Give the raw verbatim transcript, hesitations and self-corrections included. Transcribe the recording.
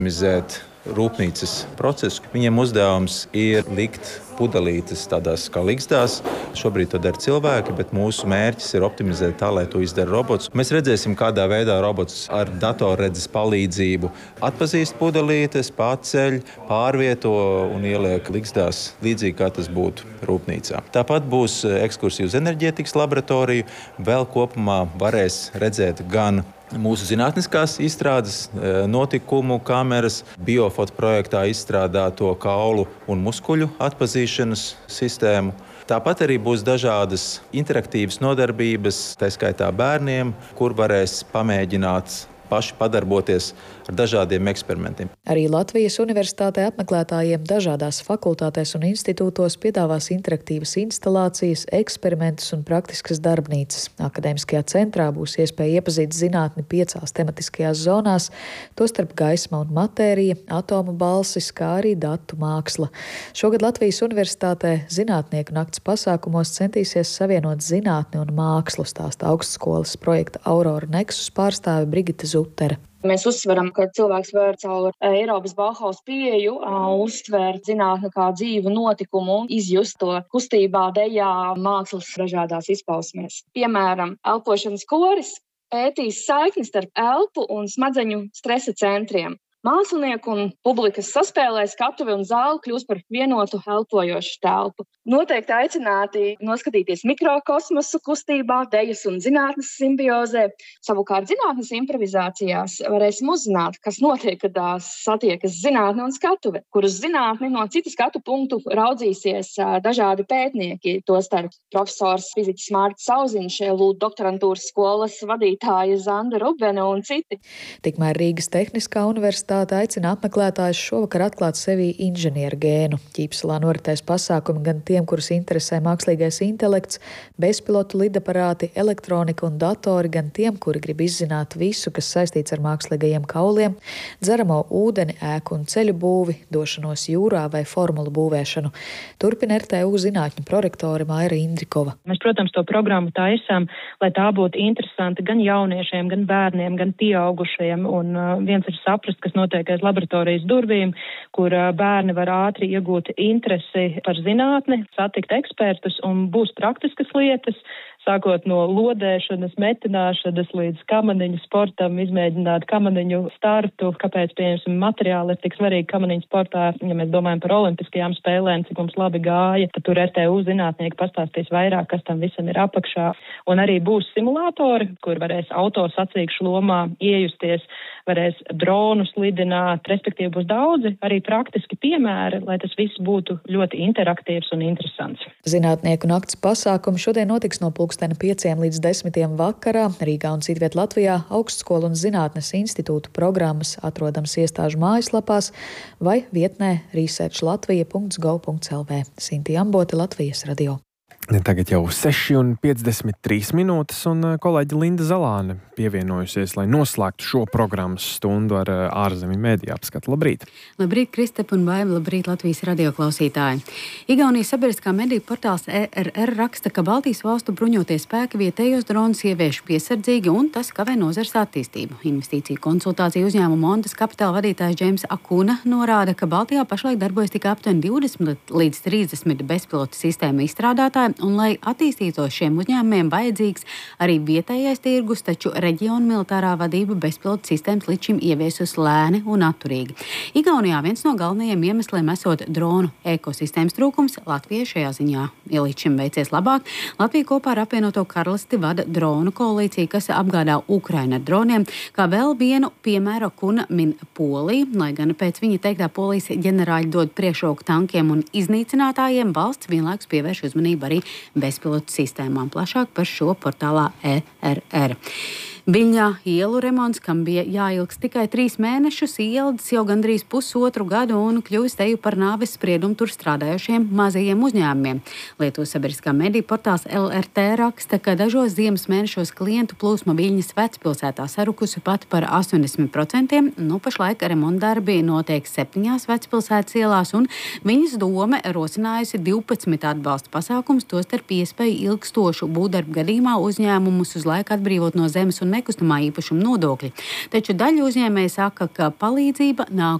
optimizēt rūpnīcas procesu. Viņiem uzdevums ir likt pudelītes tādās kā ligzdās. Šobrīd to dara cilvēki, bet mūsu mērķis ir optimizēt tā, lai to izdara robots. Mēs redzēsim, kādā veidā robots ar datorredzes palīdzību atpazīst pudelītes, paceļ, pārvieto un ieliek ligzdās, līdzīgi kā tas būtu rūpnīcā. Tāpat būs ekskursija uz enerģētikas laboratoriju. Vēl kopumā varēs redzēt gan mūsu zinātniskās izstrādes notikumu kameras, biofoto projektā izstrādāto kaulu un muskuļu atpazīšanas sistēmu. Tāpat arī būs dažādas interaktīvas nodarbības, tā skaitā bērniem, kur varēs pamēģināt paši padarboties ar dažādiem eksperimentiem. Arī Latvijas universitātē apmeklētājiem dažādās fakultātēs un institūtos piedāvās interaktīvas instalācijas, eksperimentus un praktiskas darbnīcas. Akadēmiskajā centrā būs iespēja iepazīt zinātni piecās tematiskajās zonās, tostarp gaisma un matērija, atomu balsis, kā arī datu māksla. Šogad Latvijas universitātē zinātnieku nakts pasākumos centīsies savienot zinātni un mākslu, stāsta augstskolas projekta Aurora Nexus pārstāve Brigita Zutere. Mēs uzsveram, ka cilvēks var caur Eiropas Bauhaus pieeju uztvērt zinātni kā dzīvu notikumu, izjust to kustībā, dejā, mākslas dažādās izpausmēs. Piemēram, elpošanas koris pētīs saikni starp elpu un smadzeņu stresa centriem. Mākslinieku un publikas saspēlē skatuve un zāle kļūst par vienotu elpojošu telpu. Noteikti aicināti noskatīties mikrokosmosu kustībā, dejas un zinātnes simbiozē. Savukārt zinātnes improvizācijās varēsim uzzināt, kas notiek, kad satiekas zinātne un skatuve, kuras zinātni no citu skatu punktu raudzīsies dažādi pētnieki, tostarp profesors fiziķis Mārcis Sauziņš, Lūd doktorantūras skolas vadītāja Zanda Rubene un citi. Tikmēr Rīgas Tehniskā universitāte aicina apmeklētājus šovakar atklāt sevī inženieru gēnu. Ķīpselā noritēs pasākumi gan tiem, kurus interesē mākslīgais intelekts, bezpilotu lidaparāti, elektronika un datori, gan tiem, kuri grib izzināt visu, kas saistīts ar mākslīgajiem kauliem, dzeramo ūdeni, ēku un ceļu būvi, došanos jūrā vai formulu būvēšanu. Turpina R T U zinātņu prorektore Maira Indrikova. Mēs, protams, to programmu taisām, lai tā būtu interesanti gan jauniešiem, gan bērniem, gan pieaugušajiem. Un uh, viens ir saprast, kas notiek aiz laboratorijas durvīm, kur bērni var ātri iegūt interesi par zinātni, satikt ekspertus un būs praktiskas lietas, sākot no lodēšanas, metināšanas līdz kamaniņu sportam, izmēģināt kamaniņu startu, kāpēc, pieņemsim, materiāli ir tik svarīgi kamaniņu sportā, ja mēs domājam par olimpiskajām spēlēm, cik mums labi gāja, tad tur R T U zinātnieki pastāstīs vairāk, kas tam visam ir apakšā. Un arī būs simulātori, kur varēs auto sacīkšu lomā iejusties, varēs dronus lidināt, respektīvi būs daudzi arī praktiski piemēri, lai tas viss būtu ļoti interaktīvs un interesants. Zinātnieku nakts pasākumi šodien notiks no pulksteni pieciem līdz desmitiem vakarā. Rīgā un citviet Latvijā Augstskolu un zinātnes institūtu programmas atrodams iestāžu mājaslapās vai vietnē research latvija punkts gov punkts l v. Sintīna Ambote, Latvijas radio. Tagad jau seši un piecdesmit trīs minūtes, un kolēģi Linda Zalāne pievienojusies, lai noslēgtu šo programmas stundu ar ārzemju mēdīju apskatu. Labrīt! Labrīt, Kristep un Baiba, labrīt, Latvijas radio klausītāji! Igaunijas sabiedriskā mediju portāls E R R raksta, ka Baltijas valstu bruņotie spēki vietējos dronus ievieš piesardzīgi, un tas kavē nozares attīstību. Investīciju konsultāciju uzņēmuma Ondas kapitāla vadītājs Džeims Akuna norāda, ka Baltijā pašlaik darbojas tikai aptuveni divdesmit līdz trīsdesmit bezpilota sistēmu izstrādātāji, un, lai attīstītos šiem uzņēmumiem, vajadzīgs arī vietējais tirgus, taču reģiona militārā vadība bezpilota sistēmas līdz šim ieviesus lēni un atturīgi. Igaunijā viens no galvenajiem iemesliem esot dronu ekosistēmas trūkums. Latvijai šajā ziņā ja līdz šim veicies labāk. Latvija kopā ar apvienoto karalisti vada dronu koalīciju, kas apgādā Ukrainu ar droniem. Kā vēl vienu piemēru Akuna min Poliju, lai gan pēc viņa teiktā Polijas ģenerāļi dod priekšroku tankiem un iznīcinātājiem, valsts vienlaikus pievērš uzmanību arī bezpilotu sistēmām. Plašāk par šo portālā E R R. Viļņā ielu remonts, kam bija jāilgs tikai trīs mēnešus, ieldas jau gandrīz pusotru gadu un kļuvis teju par nāves spriedumu tur strādājošiem mazajiem uzņēmumiem. Lietuvas sabiedriskā mediju portāls L R T raksta, ka dažos ziemas mēnešos klientu plūsma Viļņas vecpilsētā sarukusi pat par astoņdesmit procentiem. Nu, pašlaik remontdarbi notiek septiņās vecpilsētas ielās, un viņas dome rosinājusi divpadsmit atbalsta pasākums, tostarp iespēju ilgstošu būvdarbu gadījumā uzņēmumus uz laiku atbrīvot no zemes un nekustamā īpašuma nodokļi. Taču daļa uzņēmēji saka, ka palīdzība nāk